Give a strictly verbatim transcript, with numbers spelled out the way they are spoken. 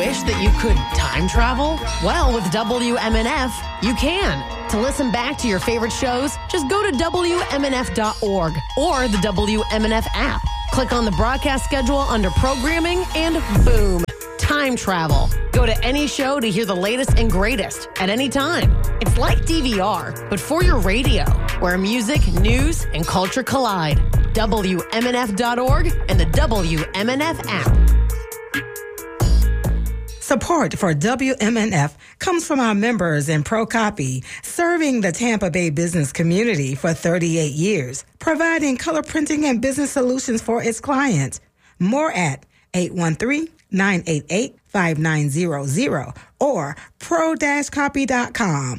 wish that you could time travel? Well, with W M N F, you can. To listen back to your favorite shows, just go to W M N F dot org or the W M N F app. Click on the broadcast schedule under programming and boom, time travel. Go to any show to hear the latest and greatest at any time. It's like D V R, but for your radio, where music, news, and culture collide. W M N F dot org and the W M N F app. Support for W M N F comes from our members in ProCopy, serving the Tampa Bay business community for thirty-eight years, providing color printing and business solutions for its clients. More at eight one three, nine eight eight, five nine zero zero or pro dash copy dot com.